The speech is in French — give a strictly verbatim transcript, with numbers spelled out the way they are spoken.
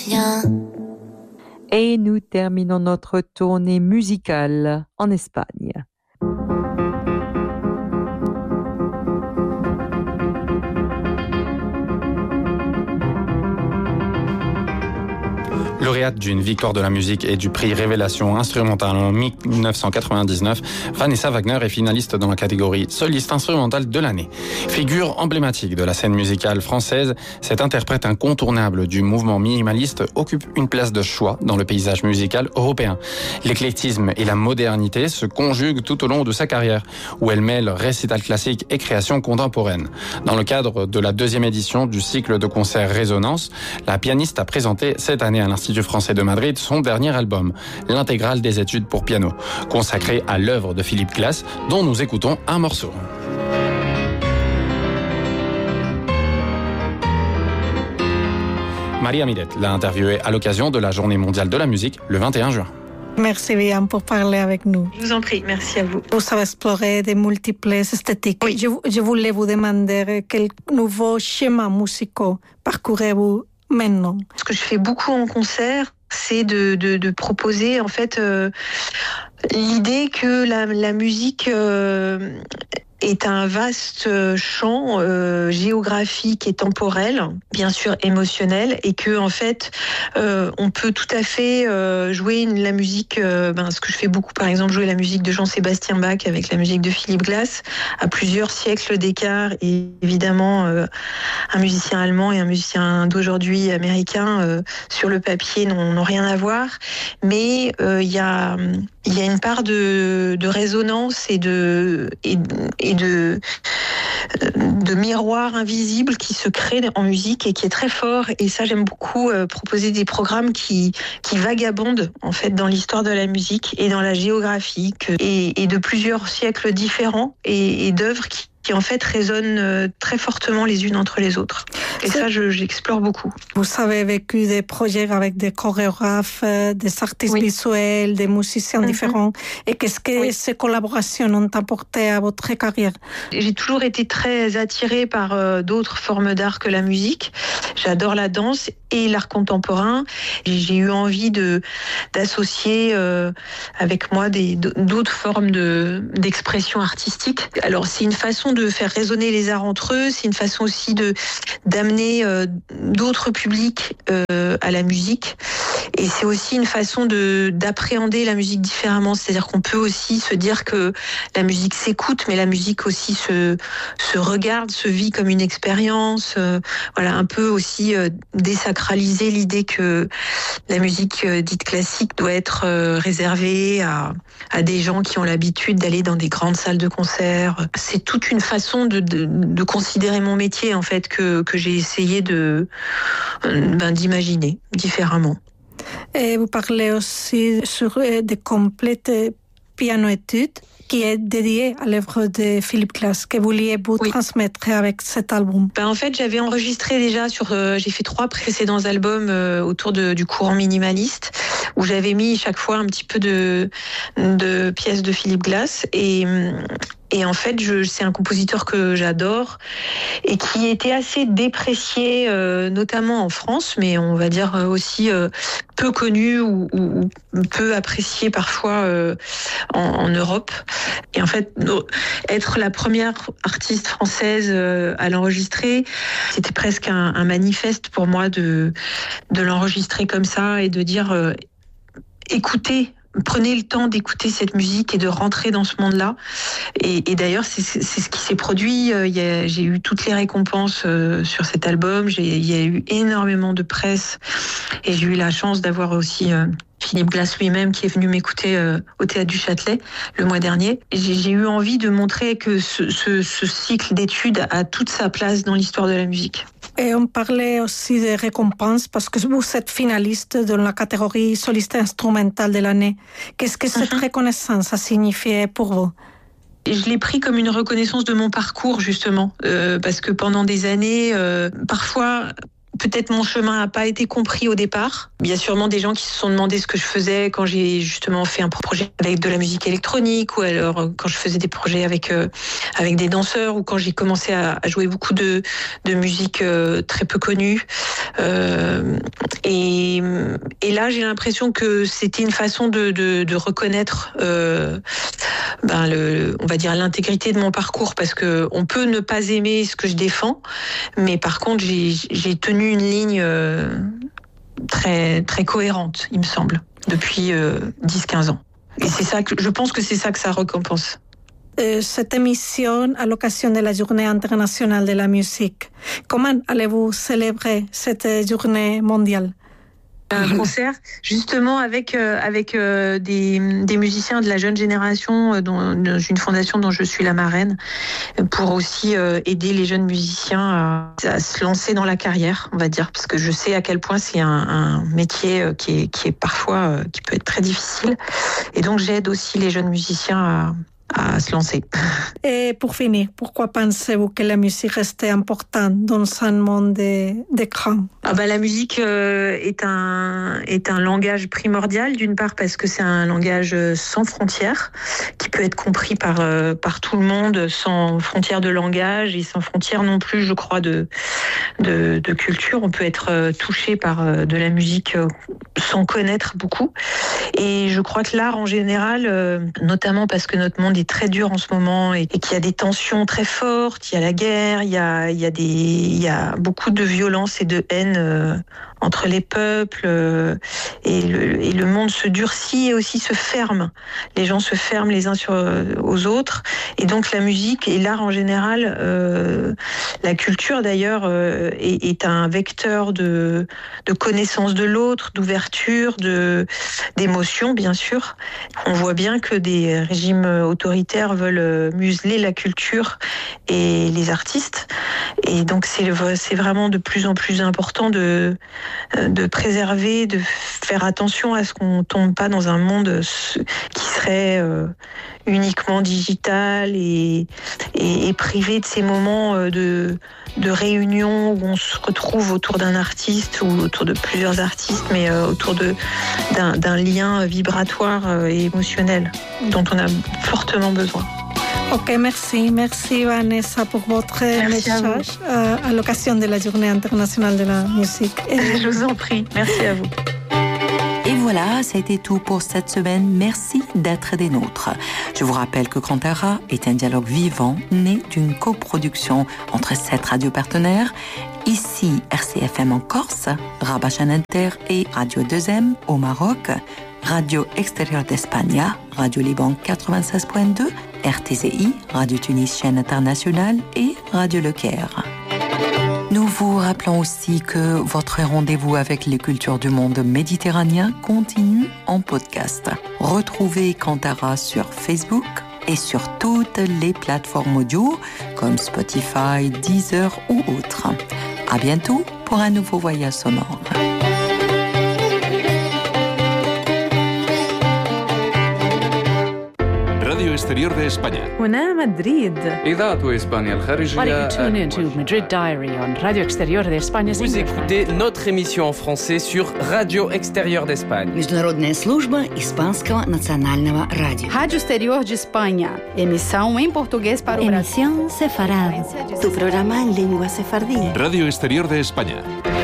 Et nous terminons notre tournée musicale en Espagne. Lauréate d'une victoire de la musique et du prix Révélation instrumentale en dix-neuf cent quatre-vingt-dix-neuf, Vanessa Wagner est finaliste dans la catégorie soliste instrumentale de l'année. Figure emblématique de la scène musicale française, cette interprète incontournable du mouvement minimaliste occupe une place de choix dans le paysage musical européen. L'éclectisme et la modernité se conjuguent tout au long de sa carrière, où elle mêle récital classique et création contemporaine. Dans le cadre de la deuxième édition du cycle de concerts Résonance, la pianiste a présenté cette année à l'Institut français de Madrid son dernier album, l'intégrale des études pour piano, consacré à l'œuvre de Philippe Glass, dont nous écoutons un morceau. Maria Miret l'a interviewée à l'occasion de la Journée mondiale de la musique le vingt et un juin. Merci bien pour parler avec nous. Je vous en prie, merci à vous. Vous avez exploré de multiples esthétiques. Oui. Je, je voulais vous demander quels nouveaux schémas musicaux parcourez-vous maintenant? Ce que je fais beaucoup en concert, c'est de, de, de proposer en fait euh, l'idée que la, la musique euh, est un vaste champ euh, géographique et temporel, bien sûr émotionnel, et que en fait euh, on peut tout à fait euh, jouer une, la musique, euh, ben, ce que je fais beaucoup par exemple, jouer la musique de Jean-Sébastien Bach avec la musique de Philippe Glass, à plusieurs siècles d'écart, et évidemment euh, un musicien allemand et un musicien d'aujourd'hui américain euh, sur le papier n'ont, n'ont rien à voir, mais il euh, y a il y a une part de, de résonance et de et, et de de miroir invisible qui se crée en musique et qui est très fort. Et ça, j'aime beaucoup euh, proposer des programmes qui qui vagabondent en fait dans l'histoire de la musique et dans la géographie que, et, et de plusieurs siècles différents et, et d'œuvres qui qui en fait résonnent très fortement les unes entre les autres. Et ça, je, j'explore beaucoup. Vous avez vécu des projets avec des chorégraphes, des artistes oui. visuels, des musiciens mm-hmm. différents. Et qu'est-ce que oui. ces collaborations ont apporté à votre carrière? J'ai toujours été très attirée par euh, d'autres formes d'art que la musique. J'adore la danse et l'art contemporain. J'ai eu envie de d'associer euh, avec moi des, d'autres formes de, d'expression artistique. Alors, c'est une façon de faire résonner les arts entre eux, c'est une façon aussi de d'amener euh, d'autres publics euh, à la musique, et c'est aussi une façon de d'appréhender la musique différemment, c'est-à-dire qu'on peut aussi se dire que la musique s'écoute, mais la musique aussi se se regarde, se vit comme une expérience, euh, voilà, un peu aussi euh, désacraliser l'idée que la musique euh, dite classique doit être euh, réservée à à des gens qui ont l'habitude d'aller dans des grandes salles de concert. C'est toute une façon de, de, de considérer mon métier en fait que, que j'ai essayé de, ben, d'imaginer différemment. Et vous parlez aussi sur des complètes piano-études qui est dédié à l'œuvre de Philippe Glass, que vous vouliez vous oui. transmettre avec cet album. Ben en fait, j'avais enregistré déjà sur, euh, j'ai fait trois précédents albums euh, autour de, du courant minimaliste, où j'avais mis chaque fois un petit peu de, de pièces de Philippe Glass, et Et en fait, je, c'est un compositeur que j'adore et qui était assez déprécié, euh, notamment en France, mais on va dire aussi euh, peu connu ou, ou peu apprécié parfois euh, en, en Europe. Et en fait, être la première artiste française euh, à l'enregistrer, c'était presque un, un manifeste pour moi de, de l'enregistrer comme ça et de dire euh, écoutez. Prenez le temps d'écouter cette musique et de rentrer dans ce monde-là. Et, et d'ailleurs, c'est, c'est ce qui s'est produit. Il y a, j'ai eu toutes les récompenses euh, sur cet album. J'ai, il y a eu énormément de presse. Et j'ai eu la chance d'avoir aussi euh, Philippe Glass lui-même qui est venu m'écouter euh, au Théâtre du Châtelet le mois dernier. Et j'ai, j'ai eu envie de montrer que ce, ce, ce cycle d'études a toute sa place dans l'histoire de la musique. Et on parlait aussi des récompenses parce que vous êtes finaliste dans la catégorie soliste instrumentale de l'année. Qu'est-ce que cette uh-huh. reconnaissance a signifié pour vous? Je l'ai pris comme une reconnaissance de mon parcours, justement, euh, parce que pendant des années, euh, parfois... peut-être mon chemin n'a pas été compris au départ. Il y a sûrement des gens qui se sont demandé ce que je faisais quand j'ai justement fait un projet avec de la musique électronique, ou alors quand je faisais des projets avec euh, avec des danseurs, ou quand j'ai commencé à, à jouer beaucoup de de musique euh, très peu connue. Euh, et et là, j'ai l'impression que c'était une façon de de, de reconnaître euh, ben le, on va dire l'intégrité de mon parcours, parce que on peut ne pas aimer ce que je défends, mais par contre, j'ai j'ai tenu une ligne euh, très très cohérente, il me semble, depuis euh, dix quinze ans. Et c'est ça que je pense que c'est ça que ça récompense. Euh, cette émission à l'occasion de la Journée internationale de la musique, comment allez-vous célébrer cette journée mondiale? Un concert justement avec euh, avec euh, des des musiciens de la jeune génération euh, dans, dans une fondation dont je suis la marraine, pour aussi euh, aider les jeunes musiciens à, à se lancer dans la carrière, on va dire, parce que je sais à quel point c'est un, un métier euh, qui est qui est parfois euh, qui peut être très difficile, et donc j'aide aussi les jeunes musiciens à à se lancer. Et pour finir, pourquoi pensez-vous que la musique reste importante dans un monde d'écran? Ah bah, la musique euh, est un est un langage primordial, d'une part parce que c'est un langage sans frontières, qui peut être compris par euh, par tout le monde, sans frontières de langage et sans frontières non plus, je crois, de de, de culture. On peut être euh, touché par euh, de la musique euh, sans connaître beaucoup. Et je crois que l'art en général, euh, notamment parce que notre monde est très dur en ce moment, et, et qu'il y a des tensions très fortes, il y a la guerre, il y a il y a des il y a beaucoup de violence et de haine euh, entre les peuples, euh, et le et le monde se durcit et aussi se ferme. Les gens se ferment les uns sur aux autres, et donc la musique et l'art en général, euh, la culture d'ailleurs, euh, est, est un vecteur de de connaissance de l'autre, d'ouverture, de d'émotion, bien sûr. On voit bien que des régimes autoritaires veulent museler la culture et les artistes, et donc c'est c'est vraiment de plus en plus important de de préserver, de faire attention à ce qu'on tombe pas dans un monde qui serait euh, uniquement digital et, et, et privé de ces moments de, de réunion où on se retrouve autour d'un artiste ou autour de plusieurs artistes, mais euh, autour de, d'un, d'un lien vibratoire et émotionnel dont on a fortement besoin. Ok, merci. Merci Vanessa pour votre merci message à, à l'occasion de la Journée internationale de la musique. Et... Je vous en prie. Merci à vous. Et voilà, ça a été tout pour cette semaine. Merci d'être des nôtres. Je vous rappelle que Kantara est un dialogue vivant né d'une coproduction entre sept radios partenaires. Ici, R C F M en Corse, Rabat Chaîne Inter et Radio deux M au Maroc, Radio Extérieure d'Espagne, Radio Liban quatre-vingt-seize point deux, R T Z I, Radio Tunis Chaîne Internationale et Radio Le Caire. Nous vous rappelons aussi que votre rendez-vous avec les cultures du monde méditerranéen continue en podcast. Retrouvez Kantara sur Facebook et sur toutes les plateformes audio comme Spotify, Deezer ou autres. À bientôt pour un nouveau voyage sonore. Radio Exterior de España. هنا مدريد. إذاعة إسبانيا الخارجية. Tune in to Madrid Diary on Radio Exterior de España. Vous écoutez notre émission en français sur Radio Exterior d'Espagne. Международная служба Испанского национального радио. Rádio Exterior de Espanha. Emissão em português para o Brasil. Emisión sefarad. Tu programa en lengua sefardí. Radio Exterior de España.